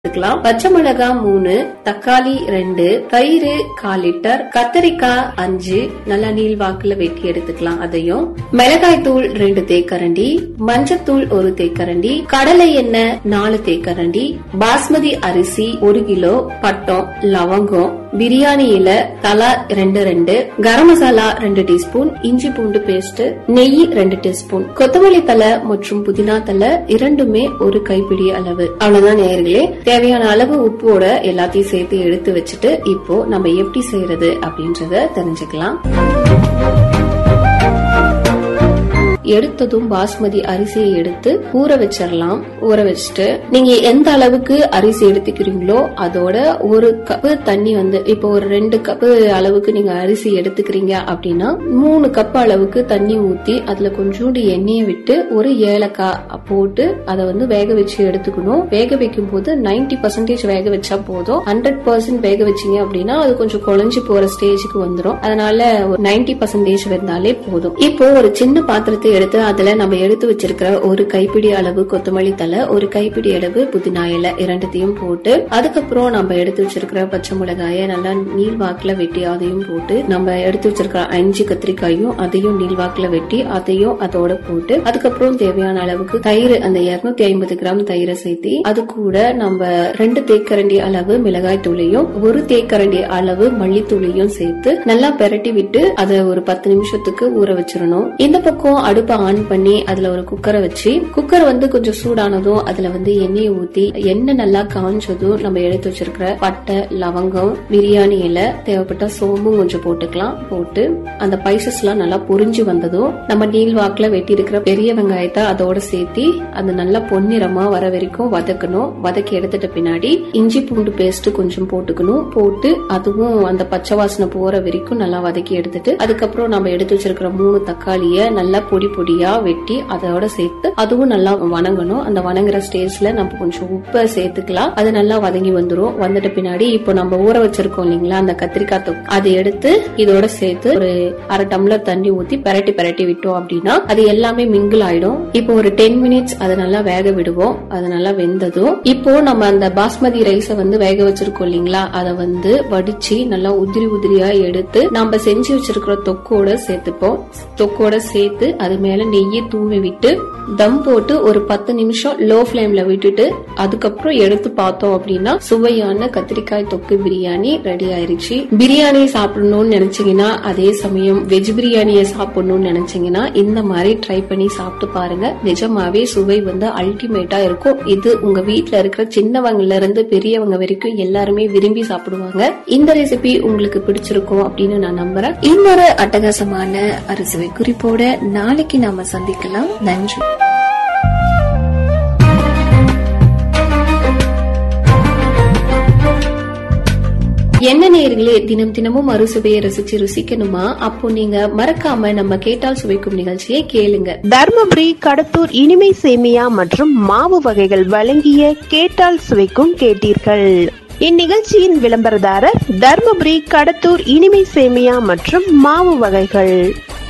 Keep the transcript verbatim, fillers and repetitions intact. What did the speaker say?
எடுத்துக்கலாம். பச்சை மிளகாய் மூணு, தக்காளி ரெண்டு, தயிர் கால் லிட்டர், கத்தரிக்காய் அஞ்சு நல்லா நீள்வாக்குல வெட்டி எடுத்துக்கலாம். அதையும் மிளகாய் தூள் ரெண்டு தேக்கரண்டி, மஞ்சத்தூள் ஒரு தேக்கரண்டி, கடலை எண்ணெய் நாலு தேக்கரண்டி, பாஸ்மதி அரிசி ஒரு கிலோ, பட்டம், லவங்கம், பிரியாணி இலை தலா ரெண்டு ரெண்டு, கரம் மசாலா ரெண்டு டீஸ்பூன், இஞ்சி பூண்டு பேஸ்ட், நெய் ரெண்டு டீஸ்பூன், கொத்தமல்லி தலை மற்றும் புதினா தலை இரண்டுமே ஒரு கைப்பிடி அளவு. அவ்வளவுதான் நேயர்களே. தேவையான அளவு உப்போட எல்லாத்தையும் சேர்த்து எடுத்து வச்சுட்டு இப்போ நம்ம எப்படி செய்யறது அப்படின்றத தெரிஞ்சுக்கலாம். எடுத்ததும் பாஸ்மதி அரிசியை எடுத்து ஊற வச்சிடலாம். ஊற வச்சுட்டு நீங்க எந்த அளவுக்கு அரிசி எடுத்துக்கிறீங்களோ அதோட ஒரு கப்பு தண்ணி வந்து இப்போ ஒரு ரெண்டு கப்பு அளவுக்கு நீங்க அரிசி எடுத்துக்கிறீங்க அப்படின்னா மூணு கப் அளவுக்கு தண்ணி ஊத்தி அதுல கொஞ்சோண்டு எண்ணெயை விட்டு ஒரு ஏலக்காய் போட்டு அதை வந்து வேக வச்சு எடுத்துக்கணும். வேக வைக்கும் போது நைன்டி பர்சன்டேஜ் வேக வச்சா போதும். ஹண்ட்ரட் பர்சன்ட் வேக வச்சீங்க அப்படின்னா அது கொஞ்சம் குழஞ்சு போற ஸ்டேஜுக்கு வந்துடும். அதனால ஒரு நைன்டி பர்சன்டேஜ் வெந்தாலே போதும். இப்போ ஒரு சின்ன பாத்திரத்தை எடுத்து அதுல நம்ம எடுத்து வச்சிருக்கிற ஒரு கைப்பிடி அளவு கொத்தமல்லி தலை, ஒரு கைப்பிடி அளவு புதினா இலை இரண்டுத்தையும் போட்டு அதுக்கப்புறம் நம்ம எடுத்து வச்சிருக்கிற பச்சை மிளகாய நல்லா நீள்வாக்குல வெட்டி அதையும் போட்டு நம்ம எடுத்து வச்சிருக்கிற அஞ்சு கத்திரிக்காயும் அதையும் நீள்வாக்குல வெட்டி அதையும் அதோட போட்டு அதுக்கப்புறம் தேவையான அளவுக்கு தயிர் அந்த இருநூத்தி ஐம்பது கிராம் தயிரை சேர்த்தி அது கூட நம்ம ரெண்டு தேக்கரண்டி அளவு மிளகாய் தூளையும் ஒரு தேக்கரண்டி அளவு மல்லித்தூளையும் சேர்த்து நல்லா பெரட்டி விட்டு அதை ஒரு பத்து நிமிஷத்துக்கு ஊற வச்சிடணும். இந்த பக்கம் அடுப்ப ஆன் பண்ணி அதுல ஒரு குக்கரை வச்சு குக்கர் வந்து கொஞ்சம் சூடானதும் அதுல வந்து எண்ணெயை ஊத்தி எண்ணெய் நல்லா காஞ்சதும் நம்ம எடுத்து வச்சிருக்கிற பட்டை, லவங்கம், பிரியாணி இலை, தேவைப்பட்ட சோம்பும் கொஞ்சம் போட்டுக்கலாம். போட்டு அந்த பைசஸ் எல்லாம் நல்லா பொரிஞ்சு வந்ததும் நம்ம நீள்வாக்குல வெட்டி இருக்கிற பெரிய வெங்காயத்தை அதோட சேர்த்தி அது நல்லா பொன்னிறமா வர வரைக்கும் வதக்கணும். வதக்கி எடுத்துட்ட பின்னாடி இஞ்சி பூண்டு பேஸ்ட் கொஞ்சம் போட்டுக்கணும். போட்டு அதுவும் அந்த பச்சை வாசனை போற வரைக்கும் நல்லா வதக்கி எடுத்துட்டு அதுக்கப்புறம் நம்ம எடுத்து வச்சிருக்கிற மூணு தக்காளிய நல்லா பொடி பொடியா வெட்டி அதோட சேர்த்து அதுவும் நல்லா வணங்கணும். அந்த வணங்குற ஸ்டேஜ்ல நம்ம கொஞ்சம் உப்பை சேர்த்துக்கலாம். அது நல்லா வதங்கி வந்துரும். வந்துட்ட பின்னாடி இப்போ நம்ம ஊற வச்சிருக்கோம் இல்லீங்களா அந்த கத்திரிக்காய் தொக்கு அதை எடுத்து இதோட சேர்த்து ஒரு அரை டம்ளர் தண்ணி ஊத்தி பெரட்டி பெரட்டி விட்டோம் அப்படின்னா அது எல்லாமே மிங்கிள் ஆயிடும். இப்போ ஒரு டென் மினிட்ஸ் அதை நல்லா வேக விடுவோம். அது நல்லா வெந்ததும் இப்போ நம்ம அந்த பாஸ்மதி ரைஸை வந்து வேக வச்சிருக்கோம் இல்லீங்களா அதை வந்து வடிச்சு நல்லா உதிரி உதிரியா எடுத்து நம்ம செஞ்சு வச்சிருக்கிற தொக்கோட சேர்த்துப்போம். தொக்கோட சேர்த்து அது மேல நெய்யை தூவி விட்டு தம் போட்டு ஒரு பத்து நிமிஷம் லோ பிளேம்ல விட்டுட்டு அதுக்கப்புறம் எடுத்து பார்த்தோம் அப்படின்னா சுவையான கத்திரிக்காய் தொக்கு பிரியாணி ரெடி ஆயிருச்சு. பிரியாணி சாப்பிடணும்னு நினைச்சீங்கன்னா அதே சமயம் வெஜ் பிரியாணியை சாப்பிடணும்னு நினைச்சீங்கன்னா இந்த மாதிரி ட்ரை பண்ணி சாப்பிட்டு பாருங்க. நிஜமாவே சுவை வந்து அல்டிமேட்டா இருக்கும். இது உங்க வீட்டுல இருக்கிற சின்னவங்கல இருந்து பெரியவங்க வரைக்கும் எல்லாருமே விரும்பி சாப்பிடுவாங்க. இந்த ரெசிபி உங்களுக்கு பிடிச்சிருக்கும் அப்படின்னு நான் நம்புறேன். இன்னொரு அட்டகாசமான அரிசுவை குறிப்போட நாளைக்கு நாம சந்திக்கலாம். நன்றி. என்ன நேயர்களே, தினம் தினமும் அறுசுவையை ரசிச்சு ருசிக்கணுமா? அப்போ நீங்க மறக்காம நம்ம கேட்டால் சுவைக்கும் நிகழ்ச்சியை கேளுங்க. தர்மபுரி கடத்தூர் இனிமை சேமியா மற்றும் மாவு வகைகள் வழங்கிய கேட்டால் சுவைக்கும் கேட்டீர்கள். இந்நிகழ்ச்சியின் விளம்பரதாரர் தர்மபுரி கடத்தூர் இனிமை சேமியா மற்றும் மாவு வகைகள்.